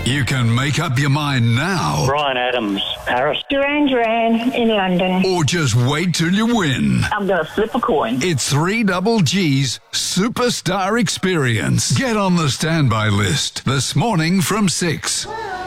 You can make up your mind now. Brian Adams, Paris. Duran Duran in London. Or just wait till you win. I'm going to flip a coin. It's 3GG's Superstar Experience. Get on the standby list this morning from 6.